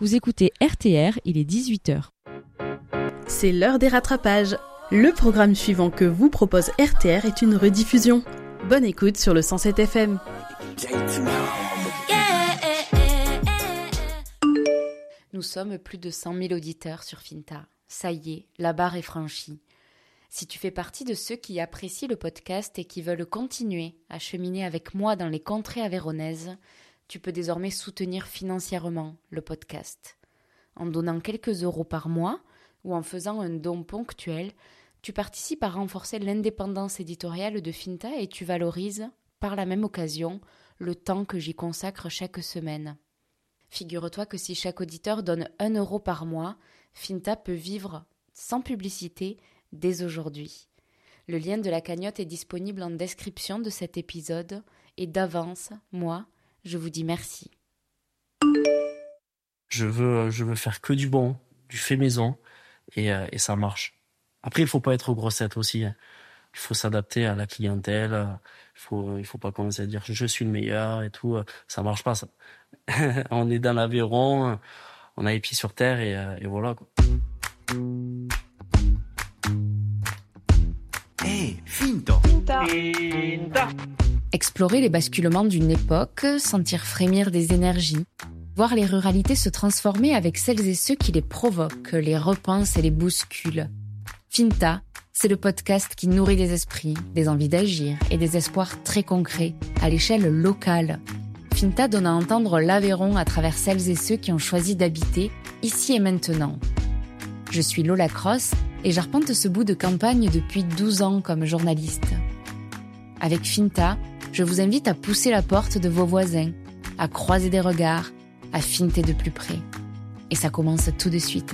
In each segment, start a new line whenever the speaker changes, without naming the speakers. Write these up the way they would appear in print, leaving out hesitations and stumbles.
Vous écoutez RTR, il est 18h.
C'est l'heure des rattrapages. Le programme suivant que vous propose RTR est une rediffusion. Bonne écoute sur le 107 FM.
Nous sommes plus de 100 000 auditeurs sur Finta. Ça y est, la barre est franchie. Si tu fais partie de ceux qui apprécient le podcast et qui veulent continuer à cheminer avec moi dans les contrées aveyronaises, tu peux désormais soutenir financièrement le podcast. En donnant quelques euros par mois ou en faisant un don ponctuel, tu participes à renforcer l'indépendance éditoriale de Finta et tu valorises, par la même occasion, le temps que j'y consacre chaque semaine. Figure-toi que si chaque auditeur donne 1 euro par mois, Finta peut vivre sans publicité dès aujourd'hui. Le lien de la cagnotte est disponible en description de cet épisode et d'avance, moi, je vous dis merci.
Je veux faire que du bon, du fait maison et ça marche. Après, il faut pas être aux grossettes aussi. Il faut s'adapter à la clientèle. Il faut pas commencer à dire je suis le meilleur et tout. Ça marche pas ça. On est dans l'Aveyron, on a les pieds sur terre et voilà quoi.
Hey, Finta.
Explorer les basculements d'une époque, sentir frémir des énergies, voir les ruralités se transformer avec celles et ceux qui les provoquent, les repensent et les bousculent. Finta, c'est le podcast qui nourrit des esprits, des envies d'agir et des espoirs très concrets, à l'échelle locale. Finta donne à entendre l'Aveyron à travers celles et ceux qui ont choisi d'habiter ici et maintenant. Je suis Lola Cross et j'arpente ce bout de campagne depuis 12 ans comme journaliste. Avec Finta, je vous invite à pousser la porte de vos voisins, à croiser des regards, à finter de plus près. Et ça commence tout de suite.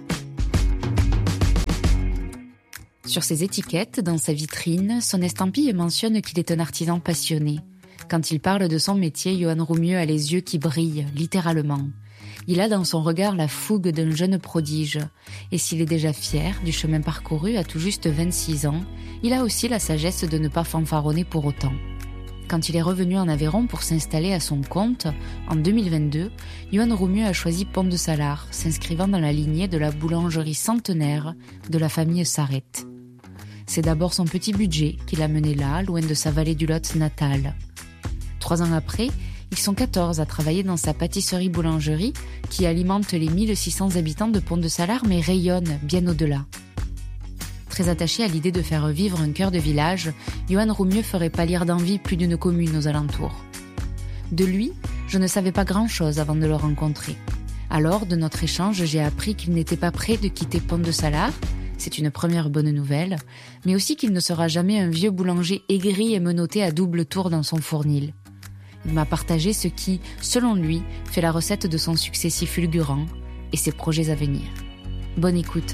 Sur ses étiquettes, dans sa vitrine, son estampille mentionne qu'il est un artisan passionné. Quand il parle de son métier, Johan Roumieux a les yeux qui brillent, littéralement. Il a dans son regard la fougue d'un jeune prodige. Et s'il est déjà fier du chemin parcouru à tout juste 26 ans, il a aussi la sagesse de ne pas fanfaronner pour autant. Quand il est revenu en Aveyron pour s'installer à son compte, en 2022, Johan Roumieux a choisi Pont-de-Salars, s'inscrivant dans la lignée de la boulangerie centenaire de la famille Sarrette. C'est d'abord son petit budget qui l'a mené là, loin de sa vallée du Lot natale. 3 ans après, ils sont 14 à travailler dans sa pâtisserie-boulangerie qui alimente les 1600 habitants de Pont-de-Salars mais rayonne bien au-delà. Très attaché à l'idée de faire vivre un cœur de village, Johan Roumieux ferait pâlir d'envie plus d'une commune aux alentours. De lui, je ne savais pas grand-chose avant de le rencontrer. Alors, de notre échange, j'ai appris qu'il n'était pas prêt de quitter Pont-de-Salars, c'est une première bonne nouvelle, mais aussi qu'il ne sera jamais un vieux boulanger aigri et menotté à double tour dans son fournil. Il m'a partagé ce qui, selon lui, fait la recette de son succès si fulgurant et ses projets à venir. Bonne écoute.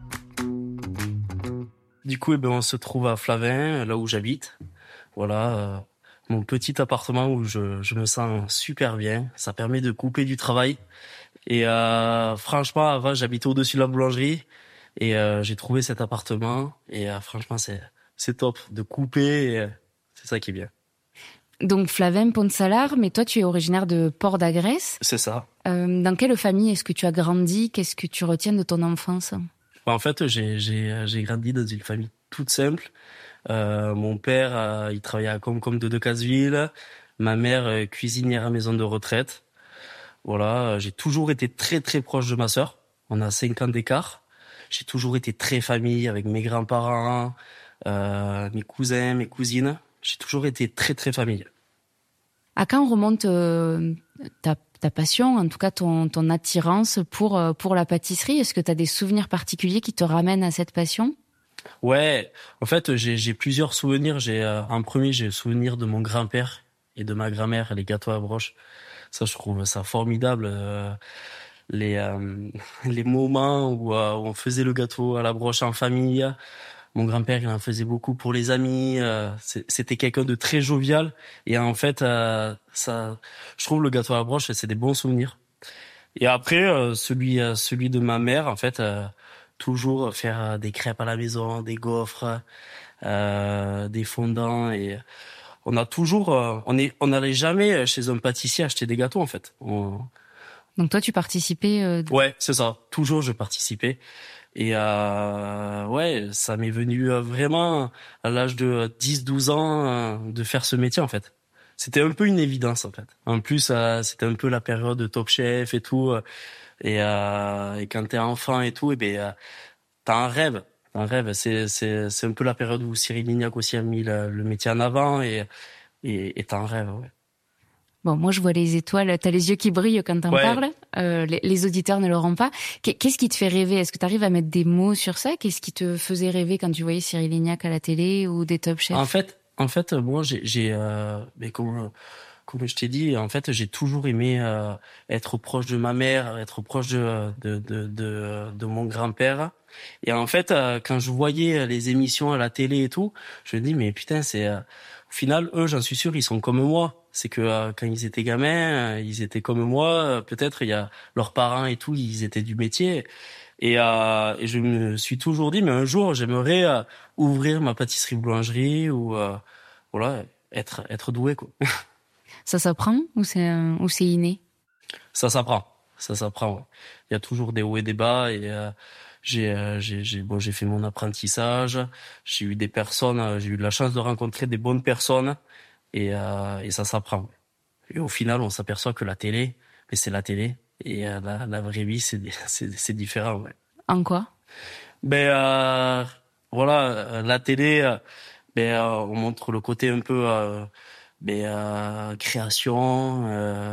Du coup, on se trouve à Flavin, là où j'habite. Voilà, mon petit appartement où je me sens super bien. Ça permet de couper du travail. Et franchement, avant, j'habitais au-dessus de la boulangerie. Et j'ai trouvé cet appartement. Et franchement, c'est top de couper. Et, c'est ça qui est bien.
Donc Flavin, Pont-de-Salars, mais toi tu es originaire de Port-d'Agrès.
C'est ça.
Dans quelle famille est-ce que tu as grandi ? Qu'est-ce que tu retiens de ton enfance ?
En fait, j'ai grandi dans une famille toute simple. Mon père, il travaillait à Comcom de Decazeville. Ma mère, cuisinière à maison de retraite. Voilà, j'ai toujours été très très proche de ma sœur. On a 5 ans d'écart. J'ai toujours été très famille avec mes grands-parents, mes cousins, mes cousines. J'ai toujours été très très famille.
À quand remonte ta passion, en tout cas ton attirance pour la pâtisserie ? Est-ce que tu as des souvenirs particuliers qui te ramènent à cette passion ?
Ouais, en fait j'ai plusieurs souvenirs. En premier, j'ai le souvenir de mon grand-père et de ma grand-mère, les gâteaux à broche. Ça, je trouve ça formidable. Les moments où on faisait le gâteau à la broche en famille. Mon grand-père, il en faisait beaucoup pour les amis. C'était quelqu'un de très jovial. Et en fait, je trouve le gâteau à la broche, c'est des bons souvenirs. Et après, celui de ma mère, en fait, toujours faire des crêpes à la maison, des gaufres, des fondants. Et on a toujours, on n'allait jamais chez un pâtissier acheter des gâteaux, en fait.
Donc toi, tu participais
Ouais, c'est ça. Toujours, je participais. Et ouais, ça m'est venu vraiment à l'âge de 10-12 ans de faire ce métier en fait. C'était un peu une évidence en fait. En plus, c'était un peu la période de Top Chef et tout. Et quand t'es enfant et tout, et ben t'as un rêve. Un rêve. C'est un peu la période où Cyril Lignac aussi a mis le métier en avant et t'as un rêve. Ouais.
Bon, moi, je vois les étoiles. T'as les yeux qui brillent quand t'en
Ouais.
parles. Les auditeurs ne l'auront pas. Qu'est-ce qui te fait rêver? Est-ce que t'arrives à mettre des mots sur ça? Qu'est-ce qui te faisait rêver quand tu voyais Cyril Lignac à la télé ou des Top Chef?
En fait, moi, mais comme je t'ai dit, en fait, j'ai toujours aimé être proche de ma mère, être proche de mon grand-père. Et en fait, quand je voyais les émissions à la télé et tout, je me dis mais putain, au final, eux, j'en suis sûr, ils sont comme moi. C'est que quand ils étaient gamins, ils étaient comme moi. Peut-être il y a leurs parents et tout, ils étaient du métier. Et je me suis toujours dit, mais un jour, j'aimerais ouvrir ma pâtisserie-boulangerie ou voilà, être doué quoi.
Ça s'apprend ou c'est inné?
Ça s'apprend, ça s'apprend. Ouais. Il y a toujours des hauts et des bas et j'ai fait mon apprentissage. J'ai eu des personnes, j'ai eu de la chance de rencontrer des bonnes personnes et ça s'apprend. Et au final, on s'aperçoit que la télé, mais c'est la télé et la vraie vie, c'est différent. Ouais.
En quoi?
Ben voilà, la télé, on montre le côté un peu création,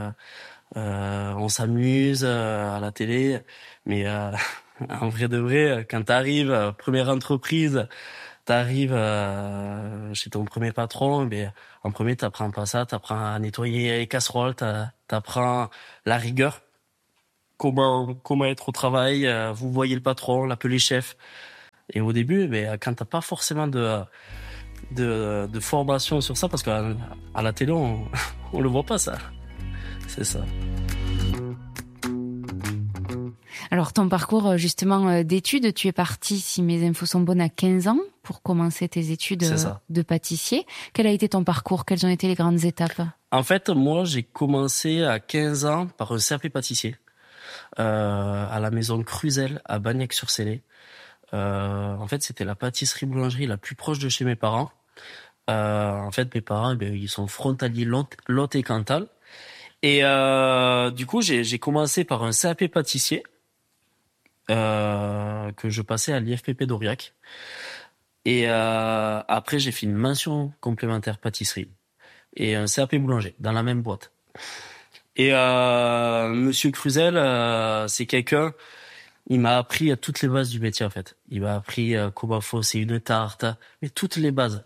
on s'amuse à la télé, mais en vrai de vrai, quand t'arrives première entreprise, t'arrives chez ton premier patron, en premier t'apprends pas ça, t'apprends à nettoyer les casseroles, t'apprends la rigueur. Comment être au travail, vous voyez le patron, l'appeler chef. Et au début, quand t'as pas forcément de formation sur ça, parce qu'à la télé, on le voit pas ça. C'est ça.
Alors, ton parcours, justement, d'études, tu es parti, si mes infos sont bonnes, à 15 ans pour commencer tes études de pâtissier. Quel a été ton parcours? Quelles ont été les grandes étapes?
En fait, moi, j'ai commencé à 15 ans par un CAP pâtissier à la maison Cruzel à Bagnac-sur-Célé. En fait, c'était la pâtisserie-boulangerie la plus proche de chez mes parents. En fait, mes parents, ils sont frontaliers Lot et Cantal. Et du coup, j'ai commencé par un CAP pâtissier que je passais à l'IFPP d'Aurillac. Et après, j'ai fait une mention complémentaire pâtisserie et un CAP boulanger dans la même boîte. Et Monsieur Cruzel, c'est quelqu'un, il m'a appris toutes les bases du métier en fait. Il m'a appris comment fausser une tarte, mais toutes les bases.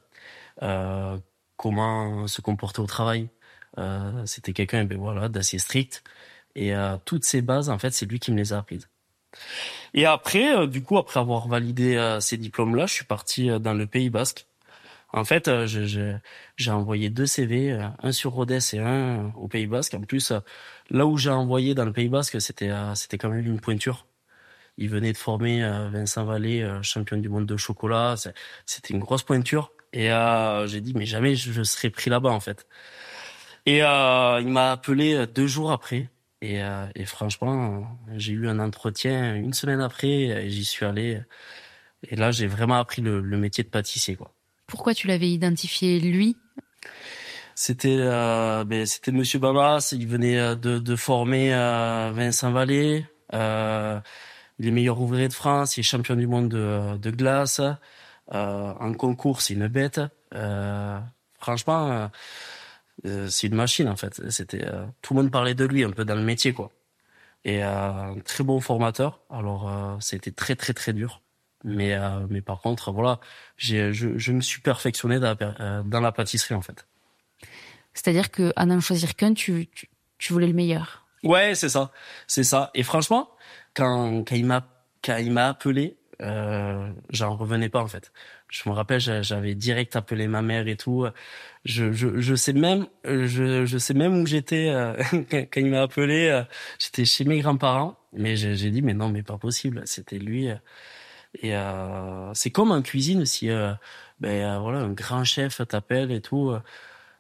Comment se comporter au travail. C'était quelqu'un d'assez strict. Et toutes ces bases, en fait, c'est lui qui me les a apprises. Et après, du coup, après avoir validé ces diplômes-là, je suis parti dans le Pays Basque. En fait, j'ai envoyé 2 CV, un sur Rodez et un au Pays Basque. En plus, là où j'ai envoyé dans le Pays Basque, c'était quand même une pointure. Il venait de former Vincent Vallée, champion du monde de chocolat. C'était une grosse pointure. Et j'ai dit, mais jamais je serais pris là-bas, en fait. Et il m'a appelé 2 jours après. Et franchement, j'ai eu un entretien 1 semaine après. Et j'y suis allé. Et là, j'ai vraiment appris le métier de pâtissier, quoi.
Pourquoi tu l'avais identifié, lui?
C'était Monsieur Bamas. Il venait de former Vincent Vallée. Il est meilleur ouvrier de France. Il est champion du monde de glace. En concours, c'est une bête. Franchement, c'est une machine en fait. C'était tout le monde parlait de lui un peu dans le métier quoi. Et un très bon formateur. Alors c'était très très très dur. Mais par contre voilà, je me suis perfectionné dans la pâtisserie en fait.
C'est-à-dire que à n'en choisir qu'un, tu voulais le meilleur.
Ouais, c'est ça. Et franchement, quand il m'a appelé, j'en revenais pas en fait. Je me rappelle, j'avais direct appelé ma mère et tout. Je sais même où j'étais quand il m'a appelé. J'étais chez mes grands-parents, mais j'ai dit mais non, mais pas possible. C'était lui. Et c'est comme en cuisine si voilà un grand chef t'appelle et tout.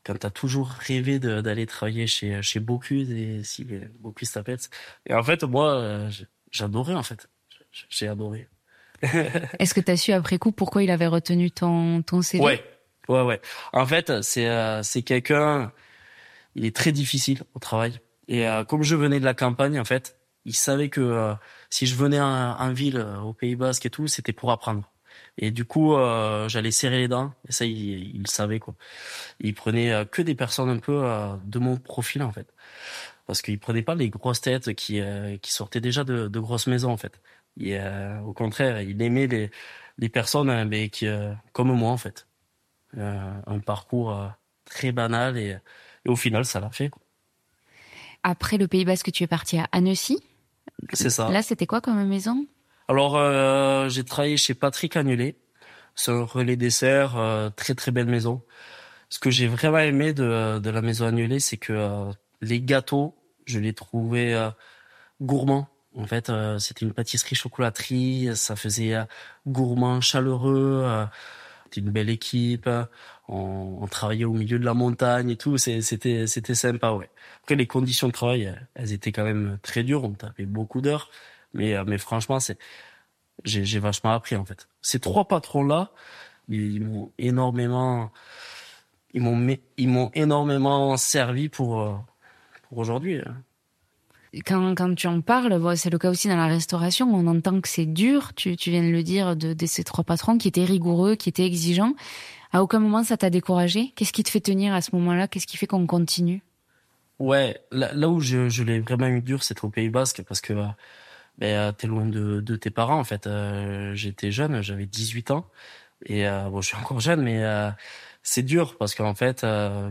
quand t'as toujours rêvé d'aller travailler chez Bocuse, et si Bocuse t'appelle. Et en fait, moi, j'adorais, en fait. J'ai adoré.
Est-ce que tu as su après coup pourquoi il avait retenu ton CV?
Ouais. En fait, c'est quelqu'un, il est très difficile au travail. Et comme je venais de la campagne, en fait, il savait que si je venais en ville, au Pays Basque et tout, c'était pour apprendre. Et du coup, j'allais serrer les dents. Et ça, il le savait, quoi. Il prenait que des personnes un peu de mon profil, en fait. Parce qu'il prenait pas les grosses têtes qui sortaient déjà de grosses maisons, en fait. Et, au contraire, il aimait les personnes mais qui, comme moi, en fait. Un parcours très banal et au final, ça l'a fait, quoi.
Après le Pays Basque, tu es parti à Annecy.
C'est ça.
Là, c'était quoi comme maison?
Alors, j'ai travaillé chez Patrick Agnelet. C'est un relais dessert, très très belle maison. Ce que j'ai vraiment aimé de la maison Agnelet, c'est que les gâteaux, je les trouvais gourmands. En fait, c'était une pâtisserie chocolaterie, ça faisait gourmand, chaleureux. C'était une belle équipe. On travaillait au milieu de la montagne et tout. C'était sympa, ouais. Après, les conditions de travail, elles étaient quand même très dures. On tapait beaucoup d'heures, mais franchement, j'ai vachement appris, en fait. Ces 3 patrons-là, ils m'ont énormément servi pour aujourd'hui.
Quand tu en parles, bon, c'est le cas aussi dans la restauration, on entend que c'est dur, tu viens de le dire, de ces 3 patrons qui étaient rigoureux, qui étaient exigeants. À aucun moment ça t'a découragé? Qu'est-ce qui te fait tenir à ce moment-là? Qu'est-ce qui fait qu'on continue?
Ouais, là où je l'ai vraiment eu dur, c'était au Pays Basque, parce que t'es loin de tes parents, en fait. J'étais jeune, j'avais 18 ans, et bon, je suis encore jeune, mais c'est dur, parce qu'en fait,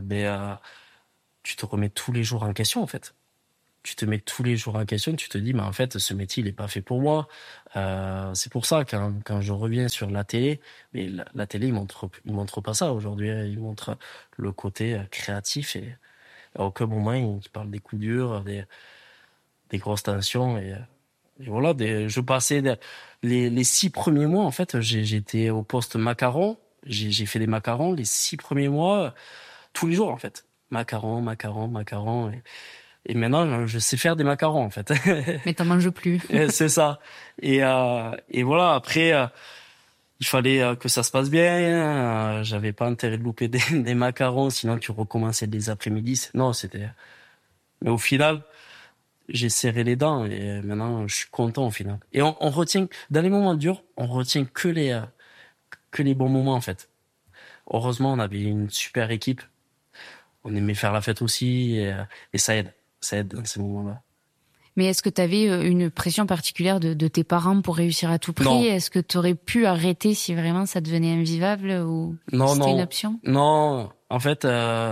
tu te remets tous les jours en question, en fait. Tu te mets tous les jours en question, tu te dis, mais en fait, ce métier, il est pas fait pour moi. C'est pour ça, quand je reviens sur la télé, mais la télé, il montre pas ça aujourd'hui, hein. Il montre le côté créatif, et à aucun moment, il parle des coups durs, des grosses tensions, et voilà, je passais les 6 premiers mois, en fait, j'étais au poste macaron, j'ai fait des macarons les 6 premiers mois, tous les jours, en fait. Macarons, et maintenant, je sais faire des macarons, en fait.
Mais t'en manges plus.
C'est ça. Et voilà, après, il fallait que ça se passe bien. J'avais pas intérêt de louper des macarons, sinon tu recommençais les après-midi. Non, c'était... Mais au final, j'ai serré les dents et maintenant, je suis content au final. Et on retient, dans les moments durs, on retient que les bons moments, en fait. Heureusement, on avait une super équipe. On aimait faire la fête aussi, et ça aide. Ça aide dans ces moments-là.
Mais est-ce que tu avais une pression particulière de tes parents pour réussir à tout prix?
Non.
Est-ce que tu aurais pu arrêter si vraiment ça devenait invivable, ou c'était une option?
Non, en fait,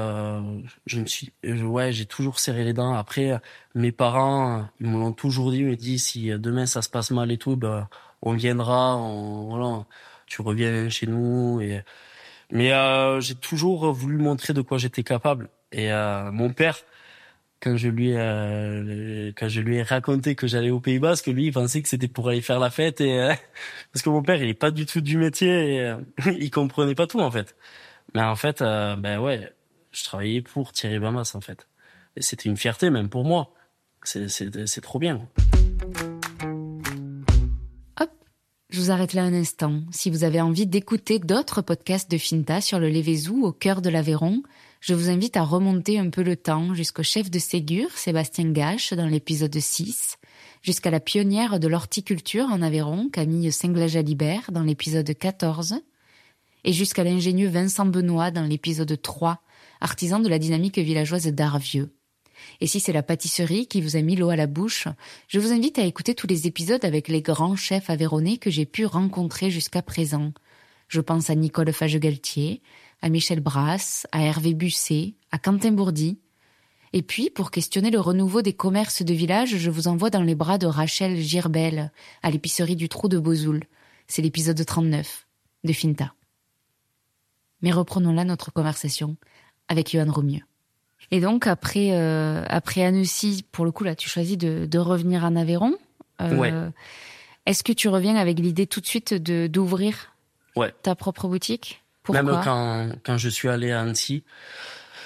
j'ai toujours serré les dents. Après, mes parents, ils me l'ont toujours dit, ils me disent, si demain ça se passe mal et tout, on viendra, voilà, tu reviens chez nous. Mais j'ai toujours voulu montrer de quoi j'étais capable. Et mon père, quand je lui ai raconté que j'allais au Pays Basque, lui, il pensait que c'était pour aller faire la fête, et parce que mon père, il est pas du tout du métier, et il comprenait pas tout, en fait. Mais en fait, ouais, je travaillais pour Thierry Bamas, en fait. Et c'était une fierté, même pour moi. C'est trop bien.
Hop, je vous arrête là un instant. Si vous avez envie d'écouter d'autres podcasts de Finta sur le Lévézou, au cœur de l'Aveyron, je vous invite à remonter un peu le temps jusqu'au chef de Ségur, Sébastien Gache, dans l'épisode 6, jusqu'à la pionnière de l'horticulture en Aveyron, Camille Singla-Jalibert, dans l'épisode 14, et jusqu'à l'ingénieux Vincent Benoît dans l'épisode 3, artisan de la dynamique villageoise d'Arvieux. Et si c'est la pâtisserie qui vous a mis l'eau à la bouche, je vous invite à écouter tous les épisodes avec les grands chefs aveyronnais que j'ai pu rencontrer jusqu'à présent. Je pense à Nicole Fage-Galtier, à Michel Brasse, à Hervé Busset, à Quentin Bourdi. Et puis, pour questionner le renouveau des commerces de village, je vous envoie dans les bras de Rachel Girbel, à l'épicerie du Trou de Bozoul. C'est l'épisode 39 de Finta. Mais reprenons là notre conversation avec Yohan Romieux. Et donc, après Annecy, pour le coup, là, tu choisis de revenir en Aveyron.
Ouais.
Est-ce que tu reviens avec l'idée tout de suite d'ouvrir ta propre boutique? Pourquoi?
Même quand je suis allé à Annecy,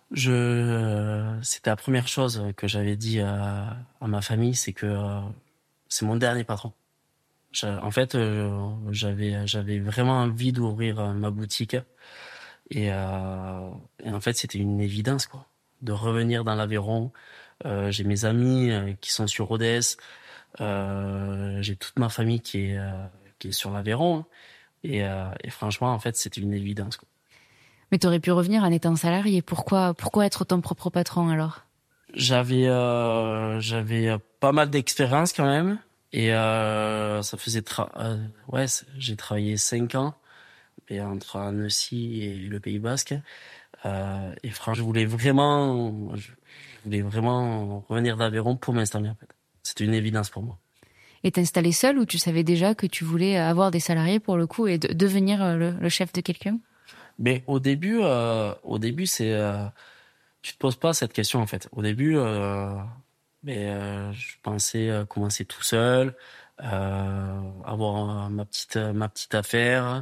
C'était la première chose que j'avais dit à ma famille, c'est que c'est mon dernier patron. En fait, j'avais vraiment envie d'ouvrir ma boutique et en fait, c'était une évidence, quoi, de revenir dans l'Aveyron. J'ai mes amis qui sont sur Rodez, j'ai toute ma famille qui est sur l'Aveyron, et franchement, en fait, c'était une évidence, quoi.
Mais t'aurais pu revenir en étant salarié. Pourquoi être ton propre patron alors?
J'avais pas mal d'expérience quand même, et ça faisait j'ai travaillé 5 ans, et entre Annecy et le Pays Basque. Et franchement, je voulais vraiment revenir d'Aveyron pour m'installer, en fait. C'était une évidence pour moi.
Et t'installer seul, ou tu savais déjà que tu voulais avoir des salariés pour le coup et devenir le chef de quelqu'un?
Mais au début, c'est tu te poses pas cette question, en fait. Au début, je pensais commencer tout seul, avoir ma petite affaire.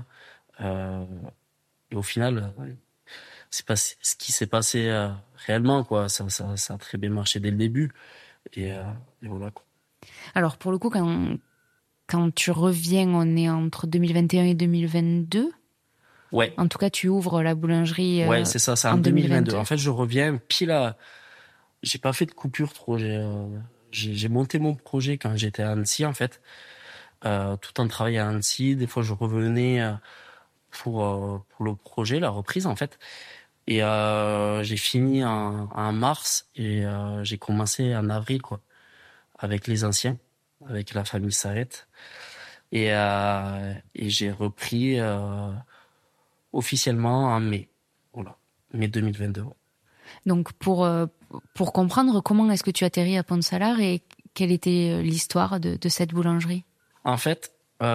Et au final, c'est pas ce qui s'est passé réellement, quoi. Ça a très bien marché dès le début, et voilà, quoi.
Alors pour le coup, quand tu reviens, on est entre 2021 et 2022.
Ouais.
En tout cas, tu ouvres la boulangerie.
Ouais, c'est ça, c'est en 2022. En fait, je reviens pile à. J'ai pas fait de coupure trop. J'ai monté mon projet quand j'étais à Annecy, en fait. Tout en travaillant à Annecy, des fois je revenais pour le projet, la reprise, en fait. Et j'ai fini en mars, et j'ai commencé en avril, quoi, avec les anciens, avec la famille Saët. Et j'ai repris officiellement en mai. Voilà, mai 2022.
Donc pour comprendre, comment est-ce que tu atterris à Pont-de-Salars et quelle était l'histoire de cette boulangerie?
En fait,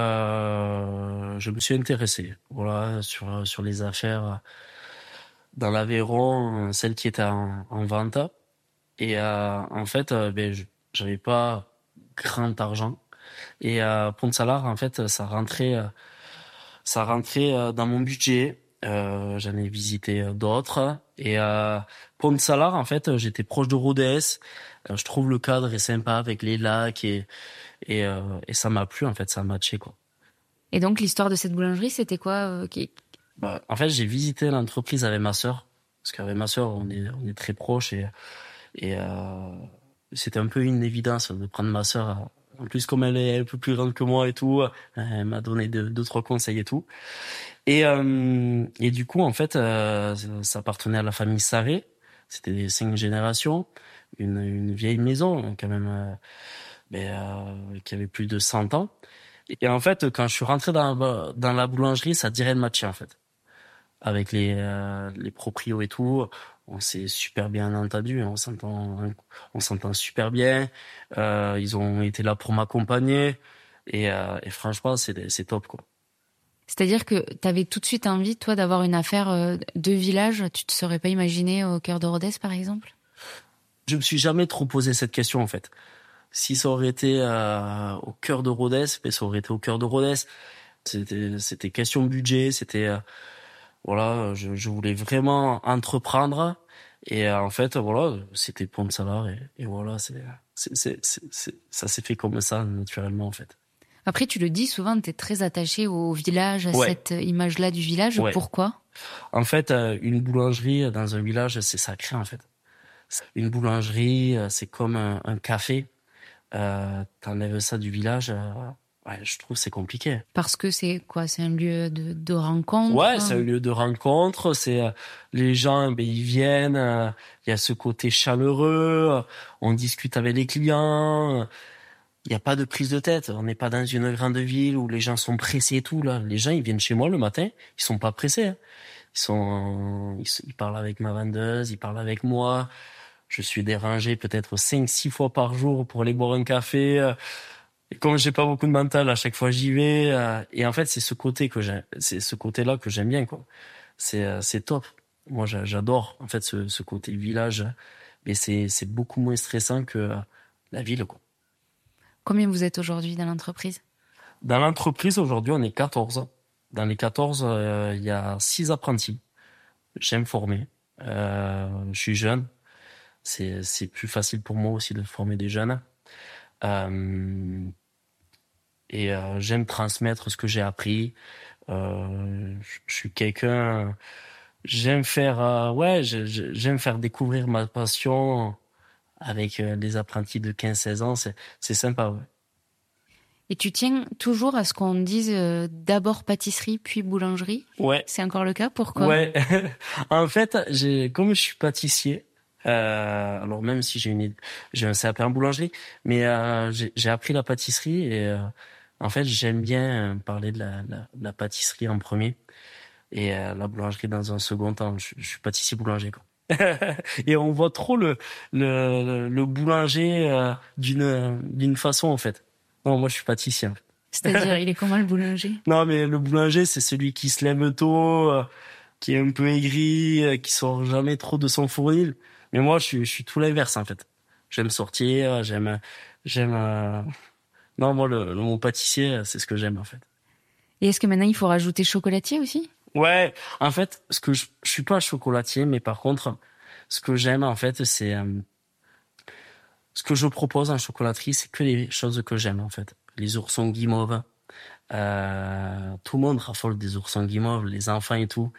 je me suis intéressé, voilà, sur les affaires dans l'Aveyron, celles qui étaient en vente. Et en fait, j'avais pas grand argent. Et Pont-de-Salars, en fait, ça rentrait dans mon budget. J'en ai visité d'autres. Et Pont-de-Salars, en fait, j'étais proche de Rodez. Je trouve le cadre est sympa avec les lacs, et ça m'a plu, en fait, ça a matché, quoi.
Et donc l'histoire de cette boulangerie, c'était quoi
En fait, j'ai visité l'entreprise avec ma sœur, parce qu'avec ma sœur, on est très proches, et c'était un peu une évidence de prendre ma sœur. En plus, comme elle est un peu plus grande que moi et tout, elle m'a donné deux, trois conseils et tout. Et du coup, en fait, ça appartenait à la famille Sarré. C'était 5 générations, une vieille maison quand même, qui avait plus de 100 ans. Et en fait, quand je suis rentré dans la boulangerie, ça dirait de matcher, en fait. Avec les proprios et tout, on s'est super bien entendu, on s'entend super bien. Ils ont été là pour m'accompagner, et franchement, c'est top, quoi.
C'est-à-dire que t'avais tout de suite envie, toi, d'avoir une affaire de village. Tu te serais pas imaginé au cœur de Rodez, par exemple?
Je me suis jamais trop posé cette question, en fait. Si ça aurait été au cœur de Rodez, ça aurait été au cœur de Rodez. C'était question de budget, voilà, je voulais vraiment entreprendre, et en fait, voilà, c'était Pont-de-Salars, et voilà, ça s'est fait comme ça, naturellement, en fait.
Après, tu le dis souvent, t'es très attaché au village, à
Ouais.
cette image-là du village.
Ouais.
Pourquoi?
En fait, une boulangerie dans un village, c'est sacré, en fait. Une boulangerie, c'est comme un café. T'enlèves ça du village, je trouve que c'est compliqué.
Parce que c'est quoi? C'est un lieu de rencontre?
Ouais, c'est un lieu de rencontre. C'est les gens, ils viennent. Il y a ce côté chaleureux. On discute avec les clients. Il n'y a pas de prise de tête. On n'est pas dans une grande ville où les gens sont pressés et tout, là. Les gens, ils viennent chez moi le matin. Ils sont pas pressés, hein. Ils parlent avec ma vendeuse. Ils parlent avec moi. Je suis dérangé peut-être 5-6 fois par jour pour aller boire un café. Et comme j'ai pas beaucoup de mental, à chaque fois j'y vais. Et en fait, c'est ce côté-là que j'aime bien, quoi. C'est top. Moi, j'adore, en fait, ce côté village. Mais c'est beaucoup moins stressant que la ville, quoi.
Combien vous êtes aujourd'hui dans l'entreprise?
Dans l'entreprise, aujourd'hui, on est 14. Dans les 14, il y a 6 apprentis. J'aime former. Je suis jeune. C'est plus facile pour moi aussi de former des jeunes. Euh, J'aime transmettre ce que j'ai appris. Je suis quelqu'un. J'aime faire j'aime faire découvrir ma passion avec les apprentis de 15-16 ans. C'est sympa, ouais.
Et tu tiens toujours à ce qu'on dise d'abord pâtisserie puis boulangerie?
Ouais.
C'est encore le cas? Pourquoi?
Ouais. En fait, comme je suis pâtissier, alors même si j'ai un CAP en boulangerie, mais j'ai appris la pâtisserie et en fait j'aime bien parler de la pâtisserie en premier et la boulangerie dans un second temps. Je suis pâtissier boulanger, quoi. Et on voit trop le boulanger d'une façon, en fait. Non, moi je suis pâtissier, en fait.
C'est-à-dire, il est comment le boulanger?
Non, mais le boulanger, c'est celui qui se lève tôt, qui est un peu aigri, qui sort jamais trop de son fournil. Mais moi, je suis tout l'inverse, en fait. J'aime sortir, j'aime. Non, moi, mon pâtissier, c'est ce que j'aime, en fait.
Et est-ce que maintenant il faut rajouter chocolatier aussi?
Ouais, en fait, je suis pas chocolatier, mais par contre, ce que j'aime, en fait, c'est ce que je propose en chocolaterie, c'est que les choses que j'aime, en fait. Les oursons guimauves. Tout le monde raffole des oursons guimauves, les enfants et tout.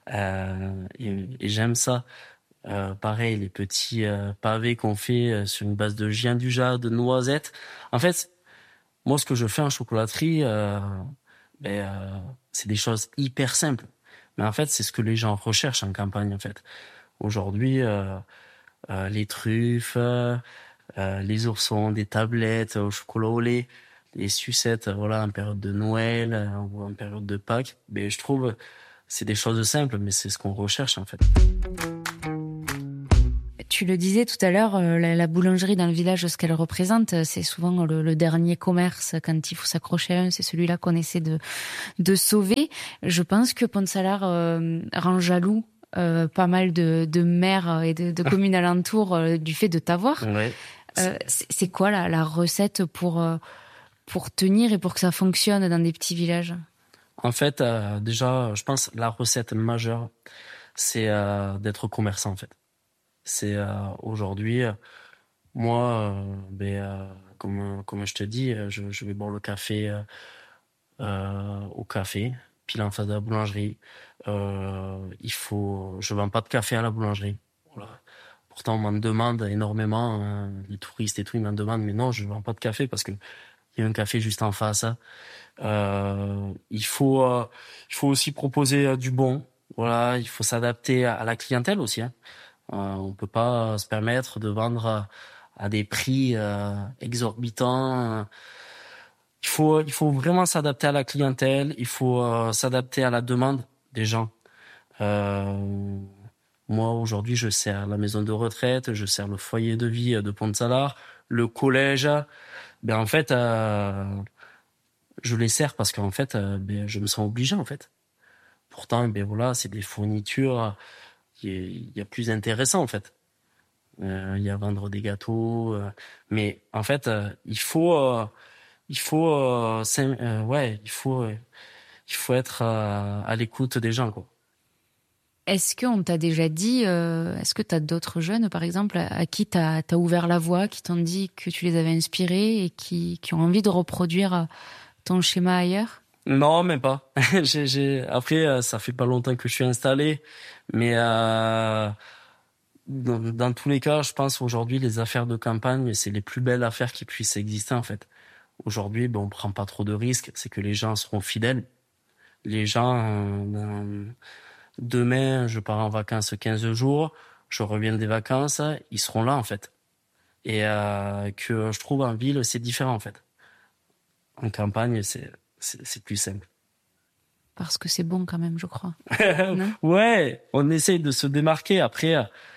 Et j'aime ça. Pareil, les petits pavés qu'on fait sur une base de gianduja, de noisettes. En fait, moi, ce que je fais en chocolaterie, c'est des choses hyper simples. Mais en fait, c'est ce que les gens recherchent en campagne, en fait. Aujourd'hui, les truffes, les oursons, des tablettes au chocolat au lait, les sucettes, voilà, en période de Noël ou en période de Pâques. Mais je trouve, c'est des choses simples, mais c'est ce qu'on recherche, en fait.
Tu le disais tout à l'heure, la boulangerie dans le village, ce qu'elle représente, c'est souvent le dernier commerce. Quand il faut s'accrocher à un, c'est celui-là qu'on essaie de sauver. Je pense que Pont-de-Salars rend jaloux pas mal de maires et de communes alentours du fait de t'avoir.
Ouais.
C'est quoi la recette pour tenir et pour que ça fonctionne dans des petits villages?
En fait, déjà, je pense la recette majeure, c'est d'être commerçant, en fait. C'est aujourd'hui, moi, comme je te dis, je vais boire le café au café, pile en face de la boulangerie. Je vends pas de café à la boulangerie. Voilà. Pourtant, on m'en demande énormément, hein, les touristes et tout, ils m'en demandent, mais non, je vends pas de café parce que il y a un café juste en face. Il faut aussi proposer du bon. Voilà, il faut s'adapter à la clientèle aussi, hein. On peut pas se permettre de vendre à des prix exorbitants. Il faut vraiment s'adapter à la clientèle. Il faut s'adapter à la demande des gens. Moi, aujourd'hui, je sers la maison de retraite, je sers le foyer de vie de Pont-de-Salars, le collège. En fait, je les sers parce qu'en fait, je me sens obligé, en fait. Pourtant, voilà, c'est des fournitures. Il y a plus intéressant, en fait. Il y a vendre des gâteaux, mais en fait, il faut être à l'écoute des gens, quoi.
Est-ce qu'on t'a déjà dit, est-ce que t'as d'autres jeunes, par exemple, à qui t'as ouvert la voie, qui t'ont dit que tu les avais inspirés et qui ont envie de reproduire ton schéma ailleurs?
Non, même pas. Après, ça fait pas longtemps que je suis installé, mais dans tous les cas, je pense aujourd'hui les affaires de campagne, c'est les plus belles affaires qui puissent exister, en fait. Aujourd'hui, on prend pas trop de risques, c'est que les gens seront fidèles. Les gens, demain, je pars en vacances 15 jours, je reviens des vacances, ils seront là, en fait. Et que je trouve en ville, c'est différent, en fait. En campagne, c'est plus simple.
Parce que c'est bon quand même, je crois.
Ouais, on essaye de se démarquer. Après,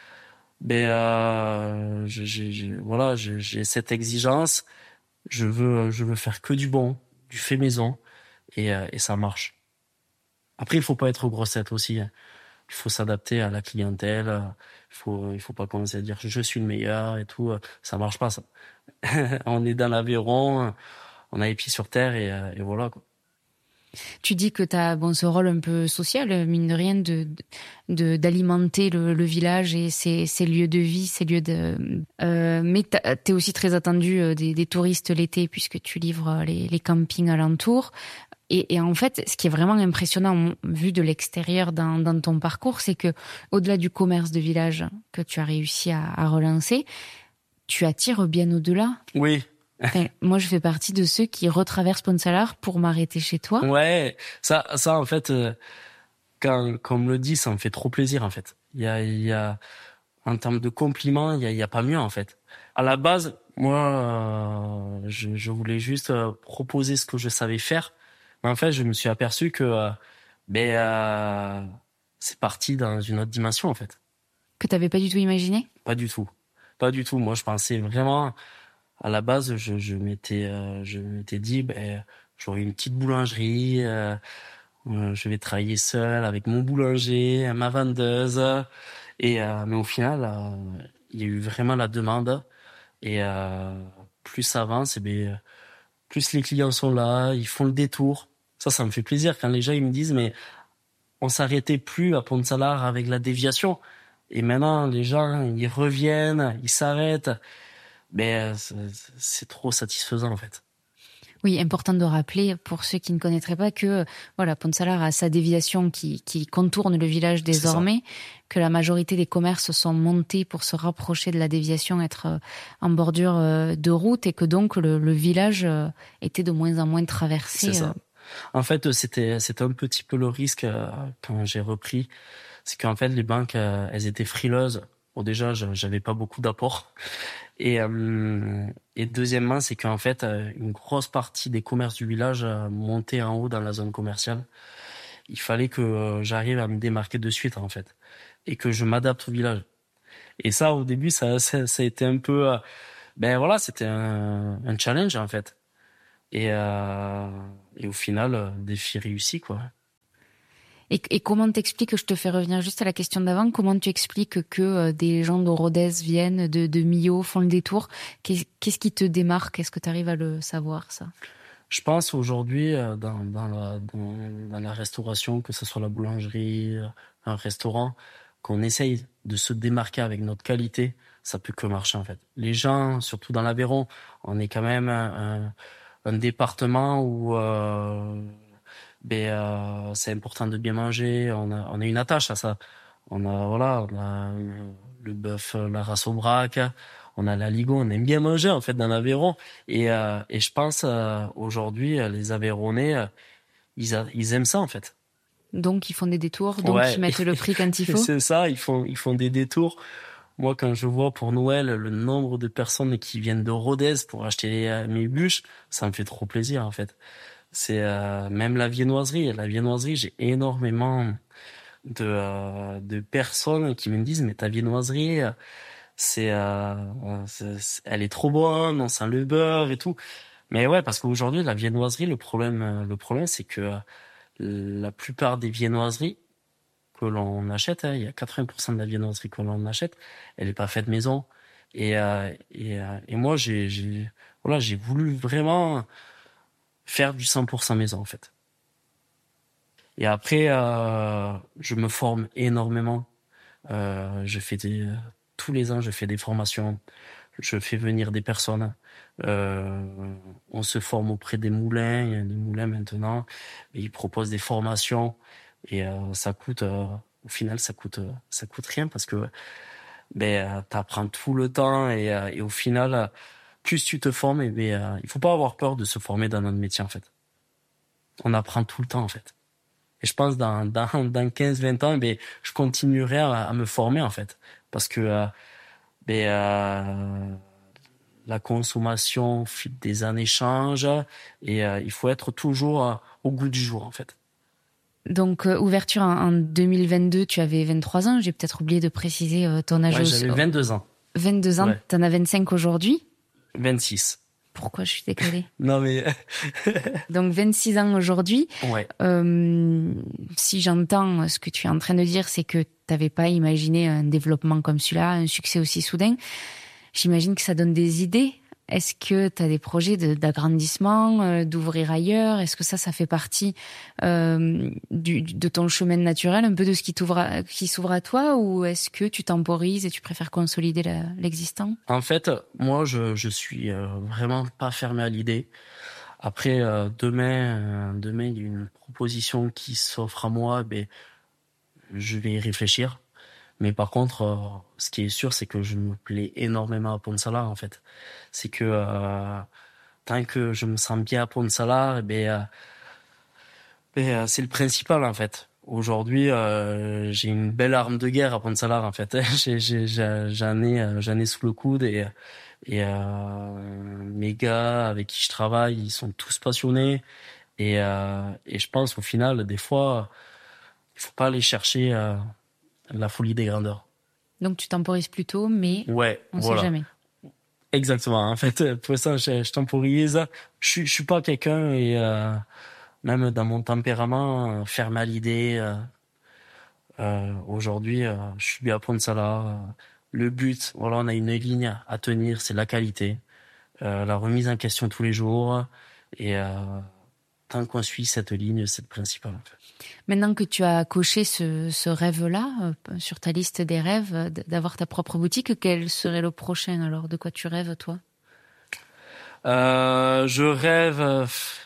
j'ai cette exigence. Je veux faire que du bon, du fait maison, et ça marche. Après, il faut pas être grossette aussi, hein. Il faut s'adapter à la clientèle. Il faut pas commencer à dire je suis le meilleur et tout. Ça marche pas, ça. On est dans l'Aveyron, on a les pieds sur terre et voilà, quoi.
Tu dis que tu as ce rôle un peu social, mine de rien, d'alimenter le village et ses lieux de vie, ses lieux de... mais t'es aussi très attendu des touristes l'été puisque tu livres les campings alentours. Et en fait, ce qui est vraiment impressionnant vu de l'extérieur dans ton parcours, c'est que au-delà du commerce de village que tu as réussi à relancer, tu attires bien au-delà.
Oui.
Enfin, moi, je fais partie de ceux qui retraversent Pont-de-Salars pour m'arrêter chez toi.
Ouais, ça en fait, quand on me le dit, ça me fait trop plaisir en fait. Il y a en termes de compliments, il y a pas mieux en fait. À la base, moi, je voulais juste proposer ce que je savais faire, mais en fait, je me suis aperçu que c'est parti dans une autre dimension en fait.
Que t'avais pas du tout imaginé?
Pas du tout. Moi, je pensais vraiment. À la base, je m'étais dit, j'aurai une petite boulangerie, je vais travailler seul avec mon boulanger, ma vendeuse, mais au final, il y a eu vraiment la demande, et plus ça avance, plus les clients sont là, ils font le détour. Ça me fait plaisir quand les gens ils me disent, mais on s'arrêtait plus à Pont-de-Salars avec la déviation, et maintenant les gens ils reviennent, ils s'arrêtent. Mais c'est trop satisfaisant en fait.
Oui, important de rappeler pour ceux qui ne connaîtraient pas que Pont-de-Salars a sa déviation qui contourne le village désormais, que la majorité des commerces sont montés pour se rapprocher de la déviation, être en bordure de route, et que donc le village était de moins en moins traversé.
C'est ça. En fait, c'était un petit peu le risque quand j'ai repris, c'est qu'en fait les banques elles étaient frileuses. Bon, déjà, j'avais pas beaucoup d'apports. Et deuxièmement, c'est qu'en fait, une grosse partie des commerces du village montaient en haut dans la zone commerciale. Il fallait que j'arrive à me démarquer de suite, en fait, et que je m'adapte au village. Et ça, au début, ça a été un peu... c'était un challenge, en fait. Et au final, défi réussi, quoi.
Et comment t'expliques, je te fais revenir juste à la question d'avant, comment tu expliques que des gens de Rodez viennent, de Millau, font le détour? Qu'est-ce qui te démarque? Est-ce que tu arrives à le savoir, ça?
Je pense aujourd'hui, dans la restauration, que ce soit la boulangerie, un restaurant, qu'on essaye de se démarquer avec notre qualité, ça peut que marcher en fait. Les gens, surtout dans l'Aveyron, on est quand même un département où... c'est important de bien manger, on a une attache à ça. On a le bœuf, la race au braque, on a la Ligo, on aime bien manger en fait dans l'Aveyron, et je pense aujourd'hui les Aveyronnais ils aiment ça en fait.
Donc ils font des détours, donc ils mettent le prix quand il faut.
C'est ça, ils font des détours. Moi, quand je vois pour Noël le nombre de personnes qui viennent de Rodez pour acheter mes bûches, ça me fait trop plaisir en fait. C'est même la viennoiserie. La viennoiserie, j'ai énormément de personnes qui me disent, mais ta viennoiserie, elle est trop bonne, on sent le beurre et tout. Mais ouais, parce qu'aujourd'hui, la viennoiserie, le problème, c'est que la plupart des viennoiseries que l'on achète, il y a 80% de la viennoiserie que l'on achète, elle est pas faite maison. Et moi, j'ai voulu vraiment faire du 100% maison en fait. Et après, je me forme énormément. Tous les ans, je fais des formations. Je fais venir des personnes. On se forme auprès des moulins. Il y a des moulins maintenant. Et ils proposent des formations. Et ça coûte, au final, ça coûte rien parce que t'apprends tout le temps. Et au final, plus tu te formes, il faut pas avoir peur de se former dans notre métier en fait. On apprend tout le temps en fait. Et je pense dans 15-20 ans, je continuerai à me former en fait, parce que la consommation au fil des années change, et il faut être toujours au goût du jour en fait.
Donc ouverture en 2022, tu avais 23 ans, j'ai peut-être oublié de préciser ton âge.
Ouais, j'avais 22 ans.
22 ans, ouais. T'en as 25 aujourd'hui?
26.
Pourquoi je suis décalée?
Non mais...
Donc 26 ans aujourd'hui.
Ouais.
Si j'entends ce que tu es en train de dire, c'est que t'avais pas imaginé un développement comme celui-là, un succès aussi soudain. J'imagine que ça donne des idées. Est-ce que tu as des projets d'agrandissement, d'ouvrir ailleurs? Est-ce que ça fait partie de ton chemin naturel, un peu de ce qui s'ouvre à toi, ou est-ce que tu temporises et tu préfères consolider l'existant?
En fait, moi, je suis vraiment pas fermé à l'idée. Après, demain, il y a une proposition qui s'offre à moi, je vais y réfléchir. Mais par contre, ce qui est sûr, c'est que je me plais énormément à Pont-de-Salars, en fait. C'est que tant que je me sens bien à Pont-de-Salars, c'est le principal, en fait. Aujourd'hui, j'ai une belle arme de guerre à Pont-de-Salars, en fait. J'en ai sous le coude et mes gars avec qui je travaille, ils sont tous passionnés et je pense au final, des fois, il faut pas aller chercher la folie des grandeurs.
Donc tu temporises plutôt, mais
ouais,
on
voilà.
sait jamais.
Exactement. En fait, pour ça, je temporise. Je suis pas quelqu'un et même dans mon tempérament, fermé à l'idée. Aujourd'hui, je suis bien à Pont-de-Salars. Le but, voilà, on a une ligne à tenir, c'est la qualité, la remise en question tous les jours et tant qu'on suit cette ligne, c'est le principal. En fait.
Maintenant que tu as coché ce rêve-là sur ta liste des rêves, d'avoir ta propre boutique, quel serait le prochain alors? De quoi tu rêves, toi?
Je rêve.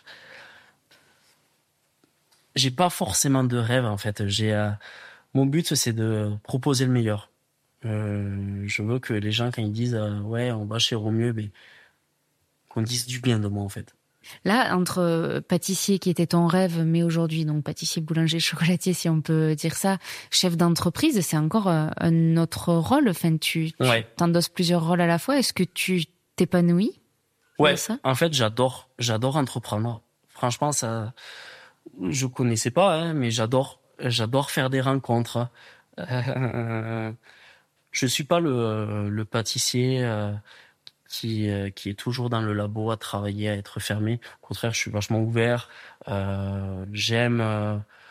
J'ai pas forcément de rêve en fait. Mon but, c'est de proposer le meilleur. Je veux que les gens, quand ils disent ouais, on va chez Romieux, qu'on dise du bien de moi en fait.
Là, entre pâtissier qui était ton rêve, mais aujourd'hui, donc pâtissier, boulanger, chocolatier, si on peut dire ça, chef d'entreprise, c'est encore un autre rôle. Enfin, tu t'endosses plusieurs rôles à la fois. Est-ce que tu t'épanouis?
Ouais, en fait, j'adore entreprendre. Franchement, ça, je connaissais pas, hein, mais j'adore faire des rencontres. Je suis pas le pâtissier qui est toujours dans le labo à travailler, à être fermé. Au contraire, je suis vachement ouvert. J'aime